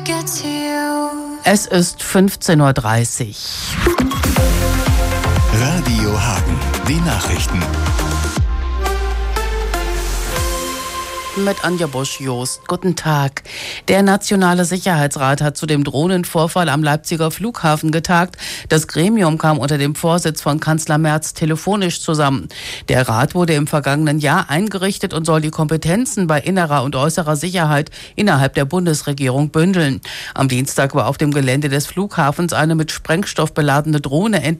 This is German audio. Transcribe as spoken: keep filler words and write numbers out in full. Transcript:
Es ist fünfzehn Uhr dreißig. Radio Hagen, die Nachrichten. Mit Anja Bosch-Jost. Guten Tag. Der Nationale Sicherheitsrat hat zu dem Drohnenvorfall am Leipziger Flughafen getagt. Das Gremium kam unter dem Vorsitz von Kanzler Merz telefonisch zusammen. Der Rat wurde im vergangenen Jahr eingerichtet und soll die Kompetenzen bei innerer und äußerer Sicherheit innerhalb der Bundesregierung bündeln. Am Dienstag war auf dem Gelände des Flughafens eine mit Sprengstoff beladene Drohne entdeckt.